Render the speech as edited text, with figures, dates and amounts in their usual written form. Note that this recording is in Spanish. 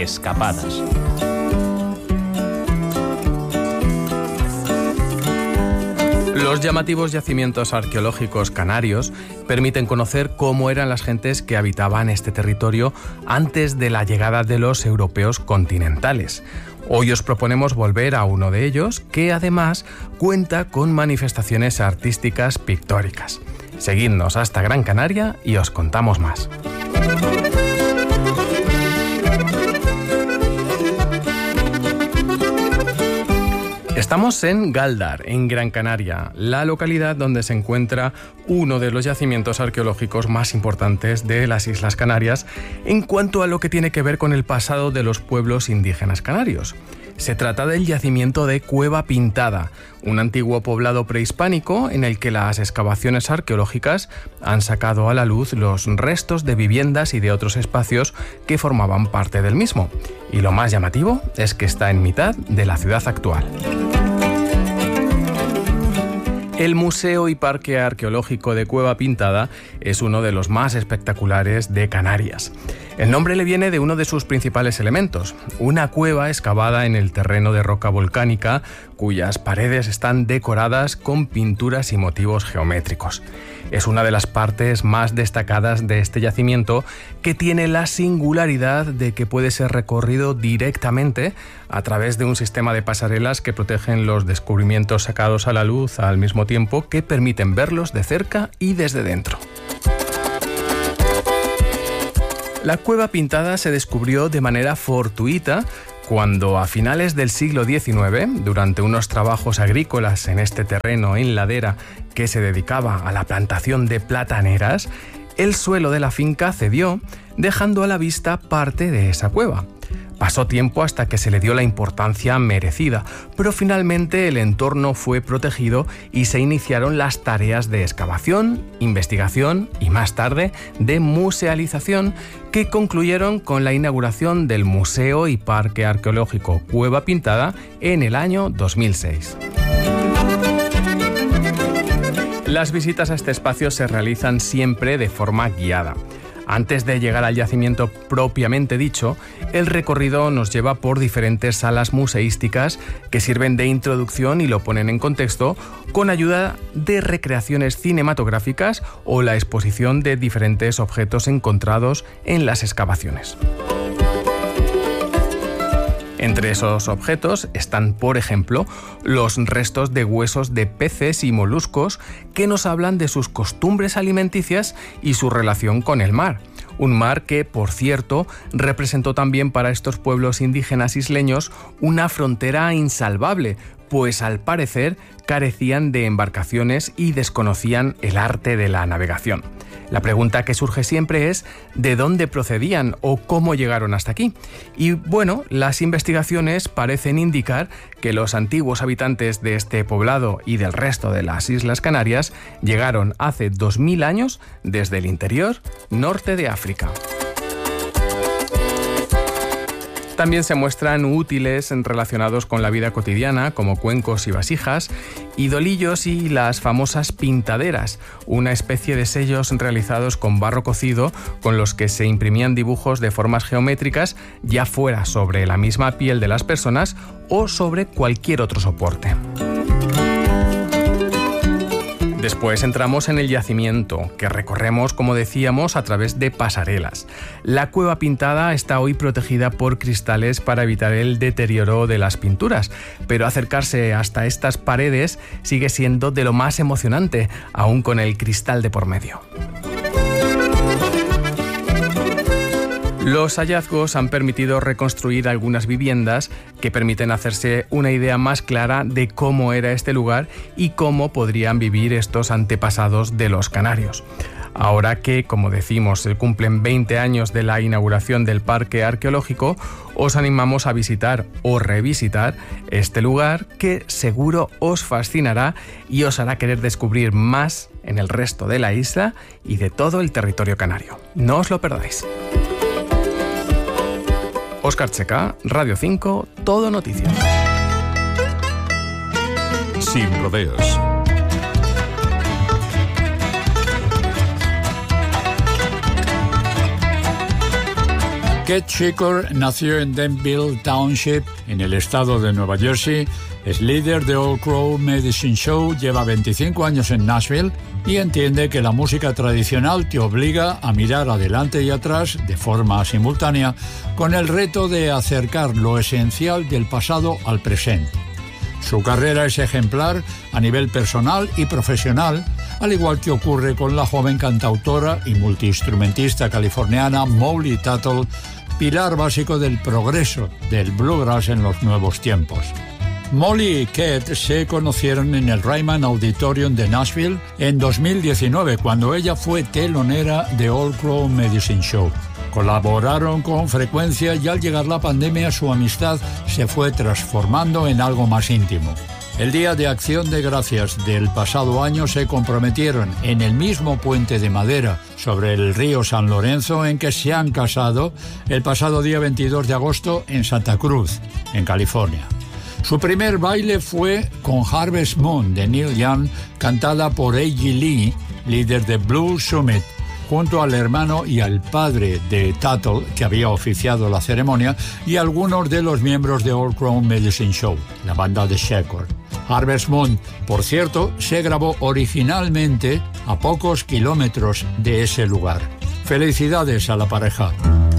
Escapadas. Los llamativos yacimientos arqueológicos canarios permiten conocer cómo eran las gentes que habitaban este territorio antes de la llegada de los europeos continentales. Hoy os proponemos volver a uno de ellos, que además cuenta con manifestaciones artísticas pictóricas. Seguidnos hasta Gran Canaria y os contamos más. Estamos en Gáldar, en Gran Canaria, la localidad donde se encuentra uno de los yacimientos arqueológicos más importantes de las Islas Canarias en cuanto a lo que tiene que ver con el pasado de los pueblos indígenas canarios. Se trata del yacimiento de Cueva Pintada, un antiguo poblado prehispánico en el que las excavaciones arqueológicas han sacado a la luz los restos de viviendas y de otros espacios que formaban parte del mismo. Y lo más llamativo es que está en mitad de la ciudad actual. El Museo y Parque Arqueológico de Cueva Pintada es uno de los más espectaculares de Canarias. El nombre le viene de uno de sus principales elementos, una cueva excavada en el terreno de roca volcánica cuyas paredes están decoradas con pinturas y motivos geométricos. Es una de las partes más destacadas de este yacimiento, que tiene la singularidad de que puede ser recorrido directamente a través de un sistema de pasarelas que protegen los descubrimientos sacados a la luz al mismo tiempo que permiten verlos de cerca y desde dentro. La Cueva Pintada se descubrió de manera fortuita cuando, a finales del siglo XIX, durante unos trabajos agrícolas en este terreno en ladera que se dedicaba a la plantación de plataneras, el suelo de la finca cedió, dejando a la vista parte de esa cueva. Pasó tiempo hasta que se le dio la importancia merecida, pero finalmente el entorno fue protegido y se iniciaron las tareas de excavación, investigación y más tarde de musealización, que concluyeron con la inauguración del Museo y Parque Arqueológico Cueva Pintada en el año 2006. Las visitas a este espacio se realizan siempre de forma guiada. Antes de llegar al yacimiento propiamente dicho, el recorrido nos lleva por diferentes salas museísticas que sirven de introducción y lo ponen en contexto con ayuda de recreaciones cinematográficas o la exposición de diferentes objetos encontrados en las excavaciones. Entre esos objetos están, por ejemplo, los restos de huesos de peces y moluscos que nos hablan de sus costumbres alimenticias y su relación con el mar. Un mar que, por cierto, representó también para estos pueblos indígenas isleños una frontera insalvable, pues al parecer carecían de embarcaciones y desconocían el arte de la navegación. La pregunta que surge siempre es ¿de dónde procedían o cómo llegaron hasta aquí? Y bueno, las investigaciones parecen indicar que los antiguos habitantes de este poblado y del resto de las Islas Canarias llegaron hace 2000 años desde el interior norte de África. También se muestran útiles relacionados con la vida cotidiana, como cuencos y vasijas, idolillos y las famosas pintaderas, una especie de sellos realizados con barro cocido con los que se imprimían dibujos de formas geométricas, ya fuera sobre la misma piel de las personas o sobre cualquier otro soporte. Después entramos en el yacimiento, que recorremos, como decíamos, a través de pasarelas. La Cueva Pintada está hoy protegida por cristales para evitar el deterioro de las pinturas, pero acercarse hasta estas paredes sigue siendo de lo más emocionante, aún con el cristal de por medio. Los hallazgos han permitido reconstruir algunas viviendas que permiten hacerse una idea más clara de cómo era este lugar y cómo podrían vivir estos antepasados de los canarios. Ahora que, como decimos, se cumplen 20 años de la inauguración del Parque Arqueológico, os animamos a visitar o revisitar este lugar que seguro os fascinará y os hará querer descubrir más en el resto de la isla y de todo el territorio canario. No os lo perdáis. Óscar Checa, Radio 5, Todo Noticias. Sin rodeos. Keith Shecker nació en Denville Township, en el estado de Nueva Jersey. Es líder de Old Crow Medicine Show, lleva 25 años en Nashville y entiende que la música tradicional te obliga a mirar adelante y atrás de forma simultánea, con el reto de acercar lo esencial del pasado al presente. Su carrera es ejemplar a nivel personal y profesional, al igual que ocurre con la joven cantautora y multiinstrumentista californiana Molly Tuttle, pilar básico del progreso del bluegrass en los nuevos tiempos. Molly y Keith se conocieron en el Ryman Auditorium de Nashville en 2019, cuando ella fue telonera de Old Crow Medicine Show. Colaboraron con frecuencia y al llegar la pandemia su amistad se fue transformando en algo más íntimo. El Día de Acción de Gracias del pasado año se comprometieron en el mismo puente de madera sobre el río San Lorenzo en que se han casado el pasado día 22 de agosto en Santa Cruz, en California. Su primer baile fue con Harvest Moon de Neil Young, cantada por A.G. Lee, líder de Blue Summit, junto al hermano y al padre de Tuttle, que había oficiado la ceremonia, y algunos de los miembros de Old Crow Medicine Show, la banda de Shecker. Harvest Moon, por cierto, se grabó originalmente a pocos kilómetros de ese lugar. Felicidades a la pareja.